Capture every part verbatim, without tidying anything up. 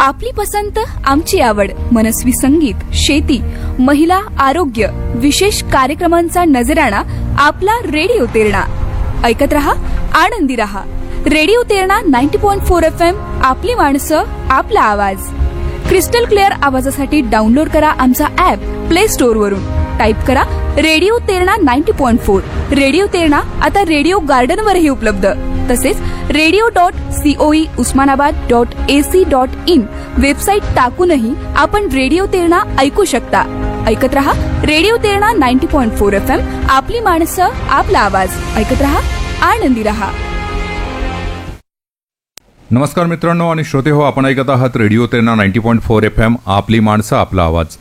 आपली पसंत आमची आवड, मनस्वी संगीत, शेती, महिला, आरोग्य, विशेष कार्यक्रमांचा नजराणा आपला रेडिओ तेरणा. ऐकत रहा, आनंदी रहा. रेडिओ तेरणा नव्वद पॉइंट फोर एफ एम. आपली माणसं, आपला आवाज. क्रिस्टल क्लिअर आवाजासाठी डाउनलोड करा आमचा ऍप प्ले स्टोअर वरून. टाईप करा रेडिओ तेरणा नव्वद पॉइंट फोर. रेडिओ तेरणा आता रेडिओ गार्डन वरही उपलब्ध. तसेच radio dot COE Osmanabad dot AC dot in website टाकूनही आपण रेडिओ तेरणा ऐकू शकता. ऐकत रहा रेडिओ तेरणा नव्वद पॉइंट फोर एफ एम. आपली माणसं, आपला आवाज. ऐकत रहा, आनंदी रहा. नमस्कार मित्रांनो आणि श्रोते हो, आपण ऐकत आहात रेडिओ तेरणा नव्वद पॉइंट फोर एफ एम. आपली माणसं, आपला आवाज.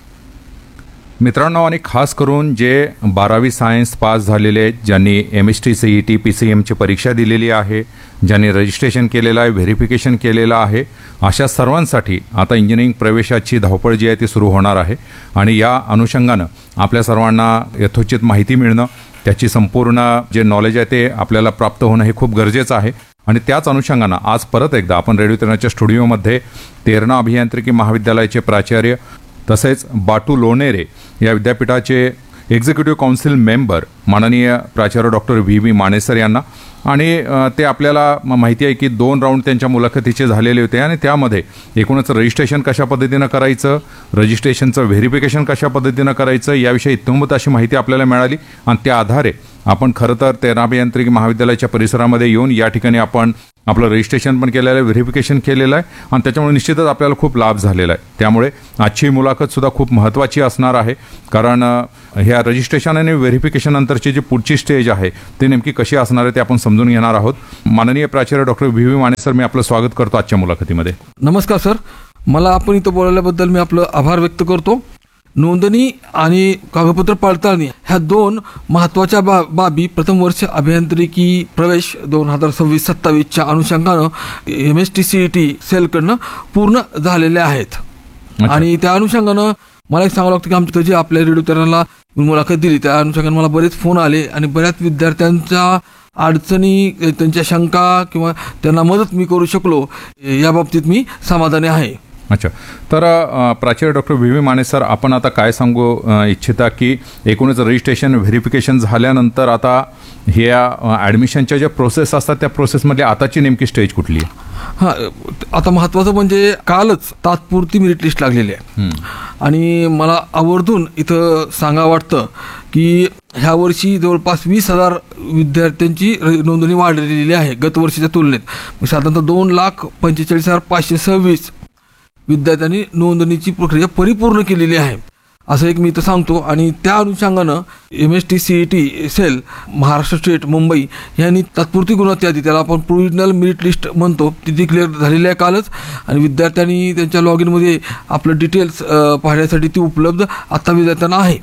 मित्रांनो, आणि खास करून जे बारावी सायन्स पास झालेले आहेत, ज्यांनी M S T C E T P C एमची परीक्षा दिलेली आहे, ज्यांनी रजिस्ट्रेशन केलेलं आहे, व्हेरिफिकेशन केलेलं आहे, अशा सर्वांसाठी आता इंजिनिअरिंग प्रवेशाची धावपळ जी आहे ती सुरू होणार आहे. आणि या अनुषंगानं आपल्या सर्वांना यथोचित माहिती मिळणं, त्याची संपूर्ण जे नॉलेज आहे ते आपल्याला प्राप्त होणं हे खूप गरजेचं आहे. आणि त्याच अनुषंगानं आज परत एकदा आपण रेडिओ तेरणाच्या स्टुडिओमध्ये तेरणा अभियांत्रिकी महाविद्यालयाचे प्राचार्य तसेच बाटू लोणेरे या विद्यापीठाचे एक्झिक्युटिव्ह काउन्सिल मेंबर माननीय प्राचार्य डॉक्टर व्ही व्ही मानेसर यांना, आणि ते आपल्याला माहिती आहे की दोन राऊंड त्यांच्या मुलाखतीचे झालेले होते आणि त्यामध्ये एकूणच रजिस्ट्रेशन कशा पद्धतीनं करायचं, रजिस्ट्रेशनचं व्हेरिफिकेशन कशा पद्धतीनं करायचं याविषयी इत्थंभूत अशी माहिती आपल्याला मिळाली. आणि त्या आधारे आपण खरं तर तेरणा अभियांत्रिकी महाविद्यालयाच्या परिसरामध्ये येऊन या ठिकाणी आपण आपलं रजिस्ट्रेशन पण केलेलं आहे, व्हेरिफिकेशन केलेलं आहे आणि त्याच्यामुळे निश्चितच आपल्याला खूप लाभ झालेला आहे. त्यामुळे आजची मुलाखतसुद्धा खूप महत्त्वाची असणार आहे, कारण ह्या रजिस्ट्रेशन आणि व्हेरिफिकेशन नंतरची जी पुढची स्टेज आहे ती नेमकी कशी असणार आहे ते आपण समजून घेणार आहोत. माननीय प्राचार्य doctor V V Mane sir, मी आपलं स्वागत करतो आजच्या मुलाखतीमध्ये. नमस्कार सर, मला आपण इथं बोलल्याबद्दल मी आपलं आभार व्यक्त करतो. नोंदणी आणि कागदपत्र पडताळणी ह्या दोन महत्त्वाच्या बा बाबी प्रथम वर्ष अभियांत्रिकी प्रवेश दोन हजार सव्वीस सत्तावीसच्या अनुषंगानं M S T C E T सेलकडनं पूर्ण झालेल्या आहेत. आणि त्या अनुषंगानं मला एक सांगावं लागतं की आमच्या जे आपल्या रेडिओ तेरणाला मुलाखत दिली त्या अनुषंगानं मला बरेच फोन आले आणि बऱ्याच विद्यार्थ्यांच्या अडचणी, त्यांच्या शंका किंवा त्यांना मदत मी करू शकलो या बाबतीत मी समाधानी आहे. अच्छा, तर प्राचार्य doctor V V Mane sir, आपण आता काय सांगू इच्छिता की एकूणच रजिस्ट्रेशन व्हेरिफिकेशन झाल्यानंतर आता ह्या ॲडमिशनच्या ज्या प्रोसेस असतात त्या प्रोसेसमध्ये आताची नेमकी स्टेज कुठली आहे? हां, आता महत्त्वाचं म्हणजे कालच तात्पुरती मेरिट लिस्ट लागलेली आहे आणि मला आवर्जून इथं सांगा वाटतं की ह्या वर्षी जवळपास वीस हजार विद्यार्थ्यांची नोंदणी वाढलेली आहे गतवर्षीच्या तुलनेत. साधारणतः दोन लाख पंचेचाळीस हजार पाचशे सव्वीस विद्यार्थ्यांनी नोंदणीची प्रक्रिया परिपूर्ण केलेली आहे असं एक मी इथं सांगतो. आणि त्या अनुषंगानं M S T C E T sale Maharashtra state Mumbai यांनी तात्पुरती गुणवत्ता यादी, त्याला आपण प्रोव्हिजनल मेरिट लिस्ट म्हणतो, ती डिक्लेअर झालेली आहे कालच. आणि विद्यार्थ्यांनी त्यांच्या लॉग इनमध्ये आपलं डिटेल्स पाहण्यासाठी ती उपलब्ध आता विद्यार्थ्यांना आहे.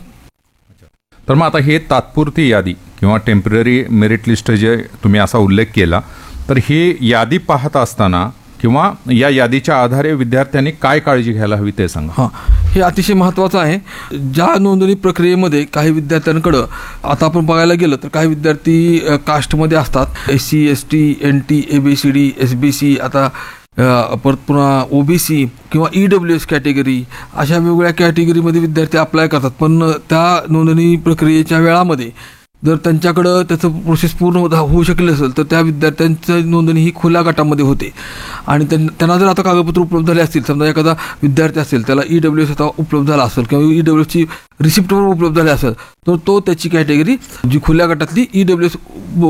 तर मग आता हे तात्पुरती यादी किंवा टेम्पररी मेरिट लिस्ट जे तुम्ही असा उल्लेख केला, तर ही यादी पाहत असताना किंवा या यादीच्या आधारे विद्यार्थ्यांनी काय काळजी घ्यायला हवी ते सांगा. हां, हे अतिशय महत्त्वाचं आहे. ज्या नोंदणी प्रक्रियेमध्ये काही विद्यार्थ्यांकडं आता आपण बघायला गेलं तर काही विद्यार्थी कास्टमध्ये असतात, S C S T N T A B C D S B C, आता परत पुन्हा ओ बी सी किंवा ई डब्ल्यू एस कॅटेगरी, अशा वेगवेगळ्या कॅटेगरीमध्ये विद्यार्थी अप्लाय करतात. पण त्या नोंदणी प्रक्रियेच्या वेळामध्ये जर त्यांच्याकडं त्याचं प्रोसेस पूर्ण होऊ शकले असेल तर त्या विद्यार्थ्यांची नोंदणी ही खुल्या गटामध्ये होते. आणि त्यांना जर आता कागदपत्र उपलब्ध झाले असतील, समजा एखादा विद्यार्थी असेल त्याला ई डब्ल्यू एस आता उपलब्ध झाला असेल किंवा ई डब्ल्यू एसची रिसिप्टवर उपलब्ध झाली असेल तर तो त्याची कॅटेगरी जी खुल्या गटातली E W S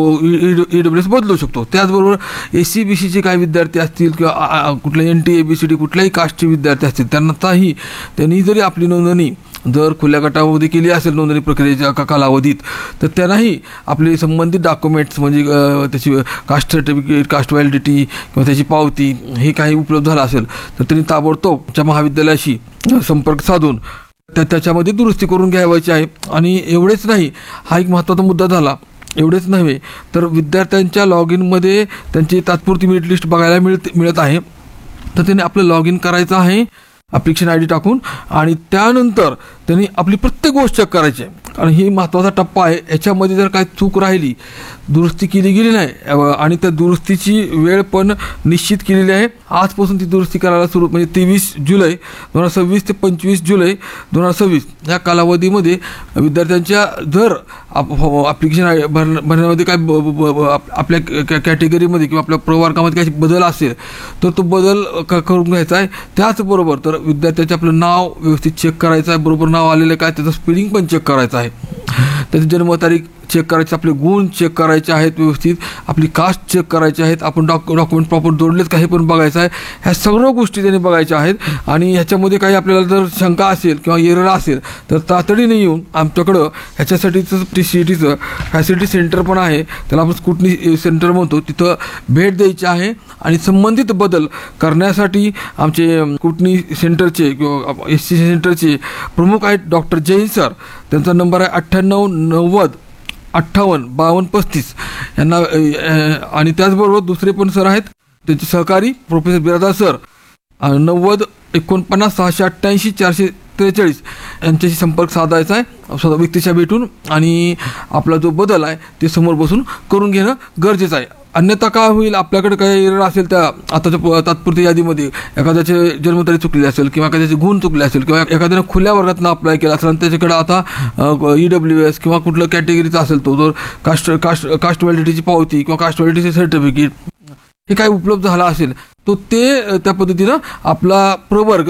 E W S बदलू शकतो. त्याचबरोबर एस सी बी सीचे काही विद्यार्थी असतील किंवा कुठल्या N T A B C D कुठल्याही कास्टचे विद्यार्थी असतील, त्यांनाही त्यांनी जरी आपली नोंदणी जर खुल्या गटामध्ये केली असेल नोंदणी प्रक्रियेच्या कालावधीत, तर त्यांनाही आपले संबंधित डॉक्युमेंट्स म्हणजे त्याची कास्ट सर्टिफिकेट, कास्ट व्हॅलिडिटी किंवा त्याची पावती हे काही उपलब्ध झालं असेल तर त्यांनी ताबडतोब त्या महाविद्यालयाशी संपर्क साधून त्या त्याच्यामध्ये दुरुस्ती करून घ्यावायची आहे. आणि एवढेच नाही, हा एक महत्त्वाचा मुद्दा झाला. एवढेच नव्हे तर विद्यार्थ्यांच्या लॉग इनमध्ये त्यांची तात्पुरती मेरिट लिस्ट बघायला मिळत मिळत आहे तर त्यांनी आपलं लॉग इन करायचं आहे ॲप्लिकेशन आय डी टाकून, आणि त्यानंतर त्यांनी आपली प्रत्येक गोष्ट चेक करायची आहे. कारण ही महत्त्वाचा टप्पा आहे. याच्यामध्ये जर काय चूक राहिली, दुरुस्ती केली गेली नाही आणि त्या दुरुस्तीची वेळ पण निश्चित केलेली आहे आजपासून ती दुरुस्ती करायला सुरू, म्हणजे तेवीस जुलै दोन हजार सव्वीस ते पंचवीस जुलै दोन हजार सव्वीस या कालावधीमध्ये विद्यार्थ्यांच्या जर ॲप्लिकेशन भर भरण्यामध्ये काय ब- ब- ब- आपल्या कॅ- कॅटेगरीमध्ये किंवा आपल्या प्रवर्गामध्ये काही बदल असेल तर तो बदल क करून घ्यायचा आहे. त्याचबरोबर तर विद्यार्थ्याचे आपलं नाव व्यवस्थित चेक करायचं आहे, बरोबर नाव आलेलं काय त्याचं स्पेलिंग पण चेक करायचं आहे, त्याची जन्मतारीख चेक करायची, आपले गुण चेक करायचे आहेत व्यवस्थित, आपली कास्ट चेक करायची आहेत, आपण डॉक डॉक्युमेंट प्रॉपर जोडलेत का हे पण बघायचं आहे. ह्या सर्व गोष्टी त्यांनी बघायच्या आहेत. आणि ह्याच्यामध्ये काही आपल्याला जर शंका असेल किंवा एरर असेल तर तातडीने येऊन आमच्याकडं ह्याच्यासाठीचं टी सी ई टीचं फॅसिलिटी सेंटर पण आहे, त्याला आपण स्कुटनी सेंटर म्हणतो, तिथं भेट द्यायची आहे. आणि संबंधित बदल करण्यासाठी आमचे स्कुटनी सेंटरचे किंवा एस सी सेंटरचे प्रमुख आहेत डॉक्टर जैन सर. त्यांचा नंबर आहे अठ्ठ्याण्णव नव्वद अठ्ठावन्न बावन्न पस्तीस यांना. आणि त्याचबरोबर दुसरे पण सर आहेत त्यांचे सहकारी प्रोफेसर बिरादार सर, नव्वद एकोणपन्नास सहाशे अठ्ठ्याऐंशी चारशे त्रेचाळीस यांच्याशी संपर्क साधायचा आहे स्वतः व्यक्तीच्या भेटून. आणि आपला जो बदल आहे ते समोर बसून करून घेणं गरजेचं आहे. अन्यथा काय होईल, आपल्याकडे काही एरर असेल त्या आताच्या तात्पुरत्या यादीमध्ये, एखाद्याचे जन्मतारीख चुकली असेल किंवा एखाद्याचे गुण चुकले असेल किंवा एखाद्यानं खुल्या वर्गातनं अप्लाय केला असेल आणि त्याच्याकडे आता ई डब्ल्यू एस किंवा कुठलं कॅटेगरीचा असेल तो जर कास्ट कास्ट कास्ट व्हॅलिडिटीची पावती किंवा कास्ट व्हॅलिडिटीचे सर्टिफिकेट हे काय उपलब्ध झाला असेल तो ते त्या पद्धतीनं आपला प्रवर्ग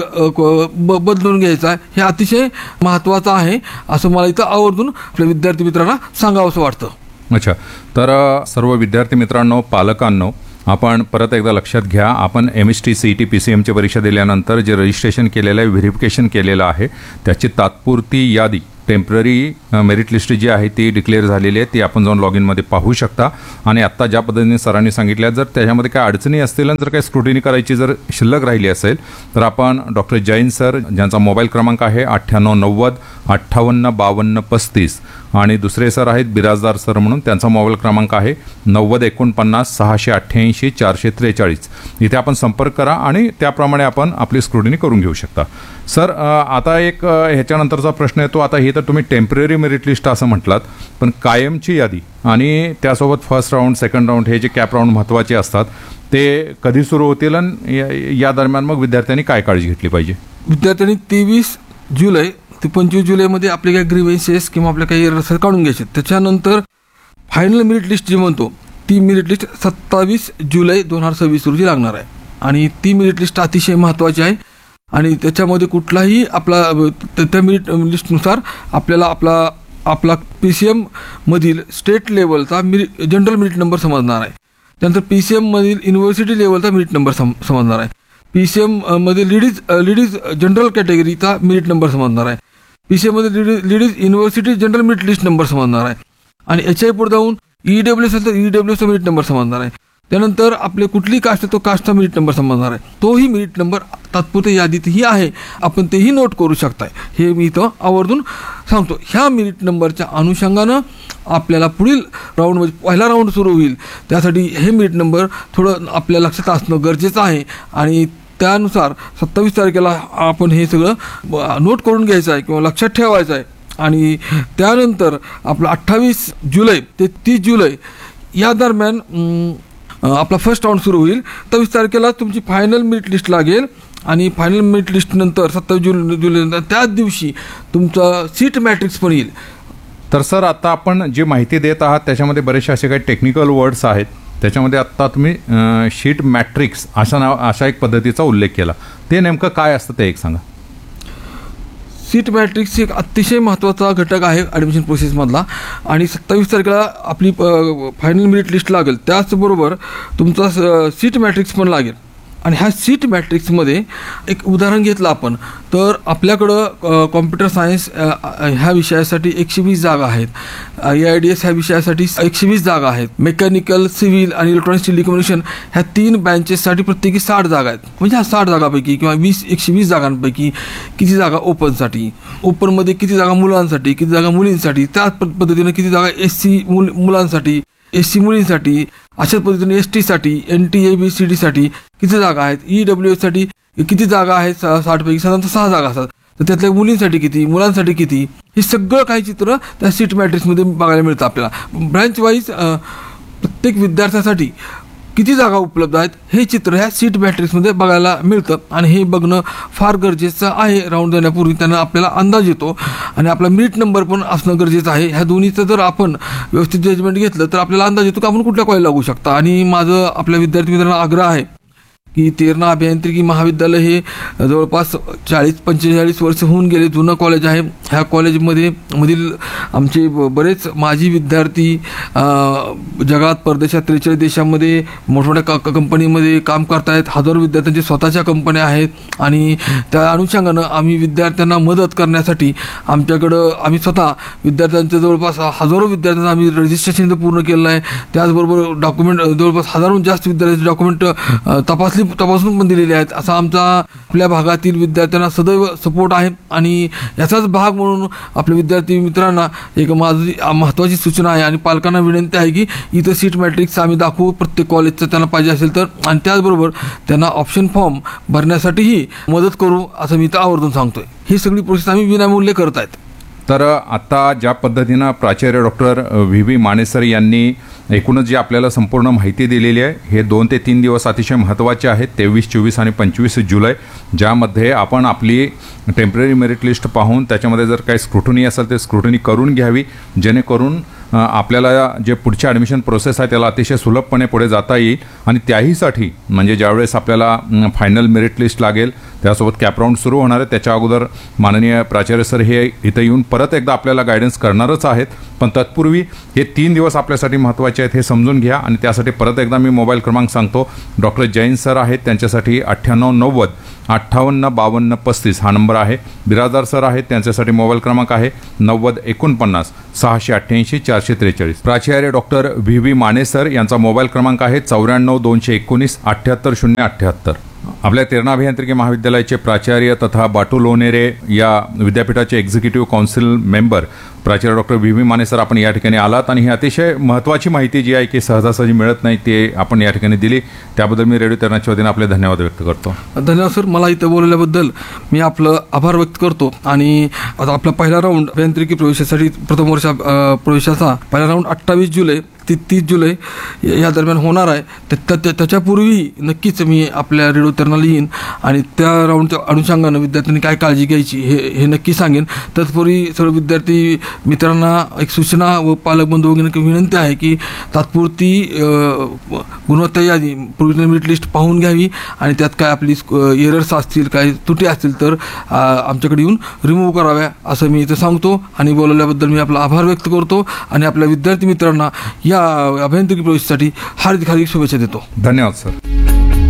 ब बदलून घ्यायचा आहे. हे अतिशय महत्त्वाचं आहे असं मला इथं आवर्जून आपल्या विद्यार्थी मित्रांना सांगावं असं वाटतं. अच्छा, तर अ, सर्व विद्यार्थी मित्रांनो, पालकांनो, आपण परत एकदा लक्षात घ्या, आपण M S T C E T P C एमची परीक्षा दिल्यानंतर जे रजिस्ट्रेशन केलेलं आहे, व्हेरिफिकेशन केलेलं आहे, त्याची तात्पुरती यादी टेम्पररी मेरिट लिस्ट जी आहे ती डिक्लेअर झालेली आहे, ती आपण जाऊन लॉग इनमध्ये पाहू शकता. आणि आत्ता ज्या पद्धतीने सरांनी सांगितल्या, जर त्याच्यामध्ये काही अडचणी असतील आणि जर काही स्क्रुटिनी करायची जर शिल्लक राहिली असेल तर आपण डॉक्टर जैन सर, ज्यांचा मोबाईल क्रमांक आहे अठ्ठ्याण्णव नव्वद अठ्ठावन्न बावन्न पस्तीस, आणि दुसरे सर आहेत बिराजदार सर म्हणून, त्यांचा मोबाईल क्रमांक आहे नव्वद एकोणपन्नास सहाशे अठ्ठ्याऐंशी चारशे त्रेचाळीस. इथे आपण संपर्क करा आणि त्याप्रमाणे आपण आपली स्क्रुटिनी करून घेऊ शकता. सर, आता एक ह्याच्यानंतरचा प्रश्न येतो. आता हे तर तुम्ही टेम्पररी मेरिट लिस्ट असं म्हटलात, पण कायमची यादी आणि त्यासोबत फर्स्ट राऊंड, सेकंड राऊंड हे जे कॅप राऊंड महत्त्वाचे असतात ते कधी सुरू होतील आणि या दरम्यान मग विद्यार्थ्यांनी काय काळजी घेतली पाहिजे? विद्यार्थ्यांनी तेवीस जुलै ते पंचवीस जुलैमध्ये आपले काही ग्रीव्हन्सेस किंवा आपले काही एरर काढून घ्यायचे. त्याच्यानंतर फायनल मेरिट लिस्ट जी म्हणतो ती मेरिट लिस्ट सत्तावीस जुलै दोन हजार सव्वीस रोजी लागणार आहे. आणि ती मेरिट लिस्ट अतिशय महत्त्वाची आहे आणि त्याच्यामध्ये कुठलाही आपला त्या मेरिट लिस्टनुसार आपल्याला आपला आपला पी सी एममधील स्टेट लेवलचा मेरिट जनरल मेरिट नंबर समजणार आहे. त्यानंतर पी सी एममधील युनिव्हर्सिटी लेवलचा मेरिट नंबर सम समजणार आहे. पी सी एममध्ये ladies ladies general कॅटेगरीचा merit number समजणार आहे. पी सी एममध्ये ladies ladies university general merit list number समजणार आहे. आणि एच आय पुढे जाऊन ई डब्ल्यू एस तर ई डब्ल्यू एसचा मेरिट नंबर समजणार आहे. त्यानंतर आपले कुठली कास्ट आहे तो कास्टचा मेरिट नंबर समजणार आहे. तोही मेरिट नंबर तात्पुरत्या यादीतही आहे, आपण तेही नोट करू शकताय, हे मी इथं आवर्जून सांगतो. ह्या मेरिट नंबरच्या अनुषंगानं आपल्याला पुढील राऊंडमध्ये पहिला राऊंड सुरू होईल, त्यासाठी हे मेरिट नंबर थोडं आपल्या लक्षात असणं गरजेचं आहे. आणि त्यानुसार सत्तावीस तारखेला आपण हे सगळं नोट करून घ्यायचं आहे किंवा लक्षात ठेवायचं आहे. आणि त्यानंतर आपलं अठ्ठावीस जुलै ते तीस जुलै या दरम्यान आपला फर्स्ट राऊंड सुरू होईल. सत्तावीस तारखेला तुमची फायनल मेरिट लिस्ट लागेल आणि फायनल मेरिट लिस्ट नंतर सत्तावीस जुलै जुलै त्याच दिवशी तुमचं सीट मॅट्रिक्स पण येईल. तर सर, आता आपण जी माहिती देत आहात त्याच्यामध्ये बरेचसे असे काही टेक्निकल वर्ड्स आहेत, त्याच्यामध्ये आत्ता तुम्ही शीट मॅट्रिक्स अशा नाव अशा एक पद्धतीचा उल्लेख केला, ते नेमकं काय असतं ते एक सांगा. सीट मॅट्रिक्स एक अतिशय महत्त्वाचा घटक आहे ॲडमिशन प्रोसेसमधला. आणि सत्तावीस तारखेला आपली फायनल मेरिट लिस्ट लागेल, त्याचबरोबर तुमचा सीट मॅट्रिक्स पण लागेल. आणि ह्या सीट मॅट्रिक्समध्ये एक उदाहरण घेतलं आपण तर आपल्याकडं कॉम्प्युटर सायन्स ह्या विषयासाठी एकशे वीस जागा आहेत, ए आय डी एस ह्या विषयासाठी एकशे वीस जागा आहेत, मेकॅनिकल, सिव्हिल आणि इलेक्ट्रॉनिक्स टेलिकम्युनिकेशन ह्या तीन ब्रँचेससाठी प्रत्येकी साठ जागा आहेत. म्हणजे ह्या साठ जागापैकी किंवा वीस एकशे वीस जागांपैकी किती जागा ओपनसाठी, ओपनमध्ये किती जागा मुलांसाठी, किती जागा मुलींसाठी, त्याच पद्धतीनं किती जागा एस सी मुल मुलांसाठी, एस सी मुलींसाठी, अशाच पद्धतीने एस टीसाठी, N T A B C डीसाठी किती जागा आहेत, ई डब्ल्यू एससाठी किती जागा आहेत, साठपैकी साधारणतः सहा जागा असतात. तर त्यातल्या मुलींसाठी किती, मुलांसाठी किती, हे सगळं काही चित्र त्या सीट मॅट्रिक्समध्ये बघायला मिळतं आपल्याला. ब्रँच वाईज प्रत्येक विद्यार्थ्यासाठी किती जागा उपलब्ध आहेत हे चित्र ह्या सीट मॅट्रिक्समध्ये बघायला मिळतं आणि हे बघणं फार गरजेचं आहे. राऊंड देण्यापूर्वी त्यांना आपल्याला अंदाज येतो आणि आपला मेरिट नंबर पण असणं गरजेचं आहे. ह्या दोन्हीचं जर आपण व्यवस्थित जजमेंट घेतलं तर आपल्याला अंदाज येतो की आपण कुठल्या कॉलेज लागू शकता. आणि माझं आपल्या विद्यार्थी मित्रांना आग्रह आहे की तेरणा अभियांत्रिकी महाविद्यालय हे जवळपास चाळीस पंचेचाळीस वर्ष होऊन गेले जुनं कॉलेज आहे. ह्या कॉलेजमध्ये मधील आमचे ब- बरेच माजी विद्यार्थी जगात परदेशात त्रेचाळीस देशांमध्ये मोठमोठ्या क कंपनीमध्ये काम करत आहेत. हजारो विद्यार्थ्यांच्या स्वतःच्या कंपन्या आहेत आणि त्या अनुषंगानं आम्ही विद्यार्थ्यांना मदत करण्यासाठी आमच्याकडं आम्ही स्वतः विद्यार्थ्यांचं जवळपास हजारो विद्यार्थ्यांना आम्ही रजिस्ट्रेशन पूर्ण केलं आहे. त्याचबरोबर डॉक्युमेंट जवळपास हजारोहून जास्त विद्यार्थ्यांचे डॉक्युमेंट तपासली तपासून पण दिलेले आहेत. असा आमचा आपल्या भागातील विद्यार्थ्यांना सदैव सपोर्ट आहे आणि याचाच भाग म्हणून आपल्या विद्यार्थी मित्रांना एक माझी महत्त्वाची सूचना आहे आणि पालकांना विनंती आहे की इथं सीट मॅट्रिक्स आम्ही दाखवू प्रत्येक कॉलेजचं त्यांना पाहिजे असेल तर, आणि त्याचबरोबर त्यांना ऑप्शन फॉर्म भरण्यासाठीही मदत करू असं मी इथं आवर्जून सांगतोय. ही सगळी प्रोसेस आम्ही विनामूल्य करत आहेत. तर आता ज्या पद्धतीनं प्राचार्य doctor V V Mane sir यांनी एकूणच जी आपल्याला संपूर्ण माहिती दिलेली आहे, हे दोन ते तीन दिवस अतिशय महत्त्वाचे आहेत, तेवीस चोवीस आणि पंचवीस जुलै, ज्यामध्ये आपण आपली टेम्पररी मेरिट लिस्ट पाहून त्याच्यामध्ये जर काही स्क्रुटनी असेल ते स्क्रुटनी करून घ्यावी, जेणेकरून आपल्याला जे पुढच्या ॲडमिशन प्रोसेस आहे त्याला अतिशय सुलभपणे पुढे जाता येईल. आणि त्याहीसाठी म्हणजे ज्यावेळेस आपल्याला फायनल मेरिट लिस्ट लागेल त्यासोबत कॅप राऊंड सुरू होणार आहे, त्याच्या अगोदर माननीय प्राचार्य सर हे इथं येऊन परत एकदा आपल्याला गायडन्स करणारच आहेत. पण तत्पूर्वी हे तीन दिवस आपल्यासाठी महत्त्वाचे आहेत हे समजून घ्या. आणि त्यासाठी परत एकदा मी मोबाईल क्रमांक सांगतो. डॉक्टर जैन सर आहेत त्यांच्यासाठी अठ्ठ्याण्णव नव्वद अठ्ठावन्न बावन्न पस्तीस हा नंबर आहे. बिराजदार सर आहेत त्यांच्यासाठी मोबाईल क्रमांक आहे नव्वद एकोणपन्नास सहाशे अठ्ठ्याऐंशी चारशे त्रेचाळीस. प्राचार्य doctor V V Mane sir यांचा मोबाईल क्रमांक आहे चौऱ्याण्णव दोनशे एकोणीस अठ्ठ्याहत्तर शून्य अठ्ठ्याहत्तर. आपल्या तेरणा अभियांत्रिकी महाविद्यालयाचे प्राचार्य तथा बाटू लोणेरे या विद्यापीठाचे एक्झिक्युटिव्ह काउन्सिल मेंबर प्राचार्य doctor V V Mane sir आपण या ठिकाणी आलात आणि ही अतिशय महत्त्वाची माहिती जी आहे की सहजासहजी मिळत नाही ते आपण या ठिकाणी दिली, त्याबद्दल मी रेडिओ तेरणाच्या वतीने आपले धन्यवाद व्यक्त करतो. धन्यवाद सर. मला इथं बोलवल्याबद्दल मी आपलं आभार व्यक्त करतो. आणि आता आपला पहिला राऊंड अभियांत्रिकी प्रवेशासाठी प्रथम वर्ष अ, प्रवेशाचा पहिला राऊंड अठ्ठावीस जुलै ते तीस जुलै या दरम्यान होणार आहे. त्या- त्या- त्याच्यापूर्वी नक्कीच मी आपल्या रेडिओ तेरणाला येईन आणि त्या राऊंडच्या अनुषंगानं विद्यार्थ्यांनी काय काळजी घ्यायची हे हे नक्की सांगेन. तत्पूर्वी सर्व विद्यार्थी मित्रांना एक सूचना व पालक बंधू वगैरे विनंती आहे की तात्पुरती अ, गुणवत्ता यादी प्रोव्हिजनल मेरिट लिस्ट पाहून घ्यावी आणि त्यात काय आपली एरर्स असतील काही त्रुटी असतील तर अ, आमच्याकडे येऊन रिमूव्ह कराव्या असं मी इथं सांगतो. आणि बोलवल्याबद्दल मी आपला आभार व्यक्त करतो आणि आपल्या विद्यार्थी मित्रांना या अभियांत्रिकी प्रवेशासाठी हार्दिक हार्दिक शुभेच्छा देतो. धन्यवाद सर.